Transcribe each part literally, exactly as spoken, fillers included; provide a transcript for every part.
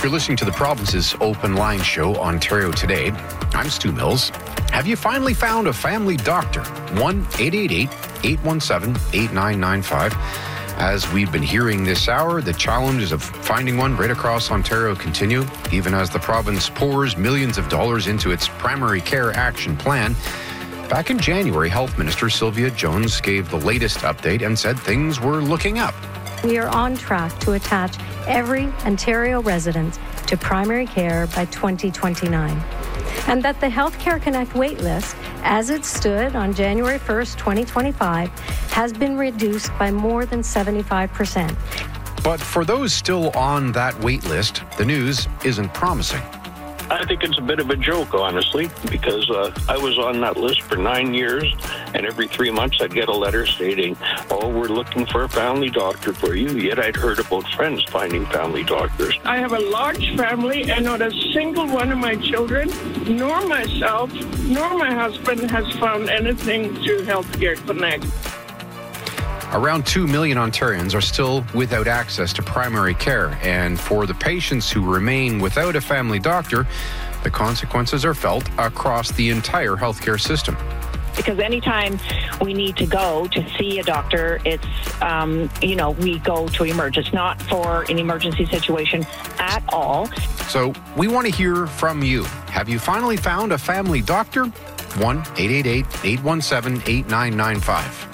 You're listening to the province's open line show, Ontario Today. I'm Stu Mills. Have you finally found a family doctor? one eight eight eight, eight one seven, eight nine nine five. As we've been hearing this hour, the challenges of finding one right across Ontario continue, even as the province pours millions of dollars into its primary care action plan. Back in January, Health Minister Sylvia Jones gave the latest update and said things were looking up. We are on track to attach every Ontario resident to primary care by twenty twenty-nine. And that the Healthcare Connect waitlist, as it stood on January first, twenty twenty-five, has been reduced by more than seventy-five percent. But for those still on that waitlist, the news isn't promising. I think it's a bit of a joke, honestly, because uh, I was on that list for nine years, and every three months I'd get a letter stating, oh, we're looking for a family doctor for you, yet I'd heard about friends finding family doctors. I have a large family, and not a single one of my children, nor myself, nor my husband has found anything through Healthcare Connect. Around two million Ontarians are still without access to primary care, and for the patients who remain without a family doctor, the consequences are felt across the entire healthcare system. Because anytime we need to go to see a doctor, it's, um, you know, we go to Emerge. It's not for an emergency situation at all. So we want to hear from you. Have you finally found a family doctor? one eight eight eight, eight one seven, eight nine nine five.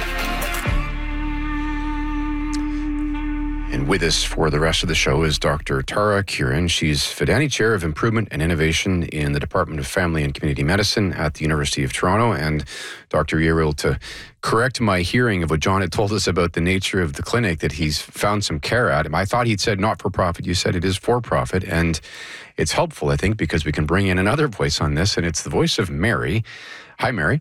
And with us for the rest of the show is Doctor Tara Kieran. She's Fidani Chair of Improvement and Innovation in the Department of Family and Community Medicine at the University of Toronto. And Doctor, you're able to correct my hearing of what John had told us about the nature of the clinic, that he's found some care at him. I thought he'd said not-for-profit. You said it is for-profit. And it's helpful, I think, because we can bring in another voice on this, and it's the voice of Mary. Hi, Mary.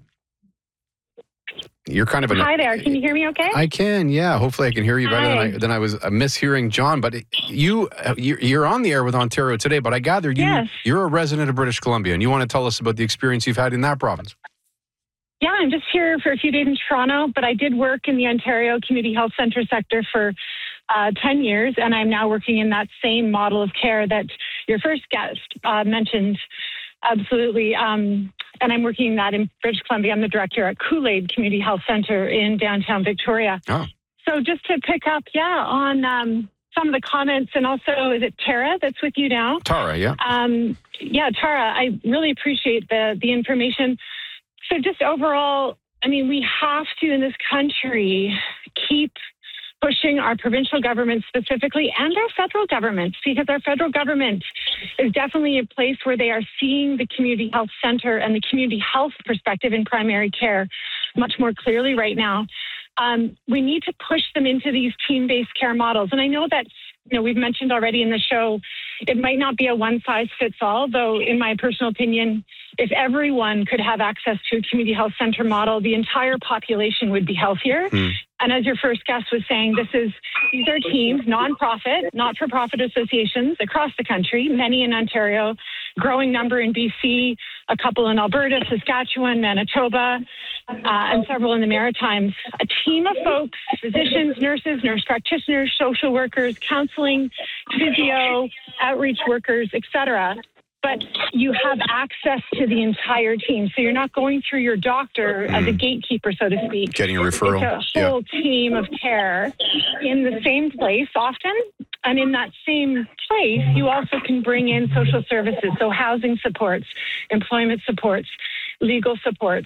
You're kind of an... Hi there. Can you hear me okay? I can, yeah. Hopefully I can hear you better than I, Hi. than I was uh, mishearing John. But you, uh, you're you're on the air with Ontario Today, but I gather you, Yes. you're a resident of British Columbia, and you want to tell us about the experience you've had in that province. Yeah, I'm just here for a few days in Toronto, but I did work in the Ontario Community Health Centre sector for uh, ten years, and I'm now working in that same model of care that your first guest uh, mentioned. Absolutely. Um, and I'm working that in British Columbia. I'm the director at Kool-Aid Community Health Centre in downtown Victoria. Oh. So just to pick up, yeah, on um, some of the comments, and also, is it Tara that's with you now? Tara, yeah. Um, yeah, Tara, I really appreciate the the information. So just overall, I mean, we have to, in this country, keep pushing our provincial government specifically and our federal government, because our federal government is definitely a place where they are seeing the community health center and the community health perspective in primary care much more clearly right now. Um, we need to push them into these team-based care models. And I know that, you know, we've mentioned already in the show, it might not be a one-size-fits-all, though in my personal opinion, if everyone could have access to a community health center model, the entire population would be healthier. Mm. And as your first guest was saying, this is these are teams, nonprofit, not-for-profit associations across the country, many in Ontario, growing number in B C, a couple in Alberta, Saskatchewan, Manitoba, uh, and several in the Maritimes. A team of folks, physicians, nurses, nurse practitioners, social workers, counseling, physio, outreach workers, et cetera. But you have access to the entire team. So you're not going through your doctor mm. as a gatekeeper, so to speak. Getting a referral. It's a whole yeah. team of care in the same place often. And in that same place, you also can bring in social services, so housing supports, employment supports, legal supports.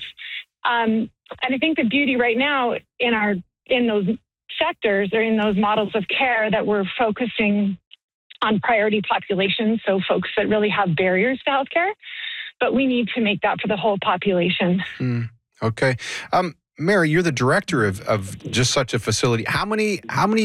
Um, and I think the beauty right now in our in those sectors or in those models of care that we're focusing on priority populations, so folks that really have barriers to healthcare, but we need to make that for the whole population. Mm, okay. Um, Mary, you're the director of, of just such a facility. How many, how many